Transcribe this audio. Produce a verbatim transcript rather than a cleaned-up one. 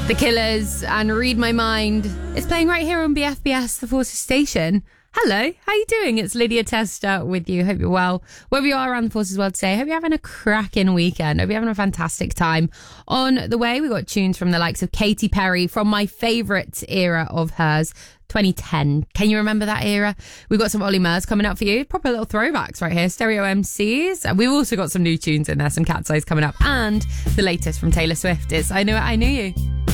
The Killers and Read My Mind. It's playing right here on B F B S, the Forces Station. Hello, how you doing? It's Lydia Testa with you. Hope you're well. Wherever you are around the Forces world today, hope you're having a cracking weekend. Hope you're having a fantastic time. On the way, we got tunes from the likes of Katy Perry, from my favourite era of hers, twenty ten. Can you remember that era? We've got some Ollie Murs coming up for you. Proper little throwbacks right here. Stereo M Cs. And we've also got some new tunes in there, some Cat's Eyes coming up. And the latest from Taylor Swift is I Knew It, I Knew You.